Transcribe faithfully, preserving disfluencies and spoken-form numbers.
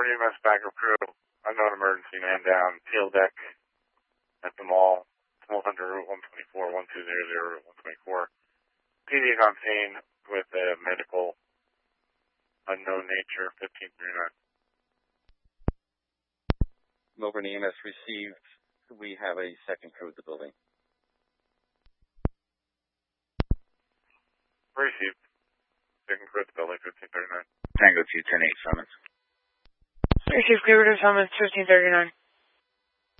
Melbourne E M S backup crew, unknown emergency man down, tail deck at the mall, twelve hundred Route one twenty-four, one two zero zero Route one twenty-four. P D is on scene with a medical unknown nature, fifteen thirty-nine. Melbourne E M S received. We have a second crew at the building. Received. Second crew at the building, fifteen thirty-nine. Tango two ten eight summons. Received, clear to summons, fifteen thirty-nine.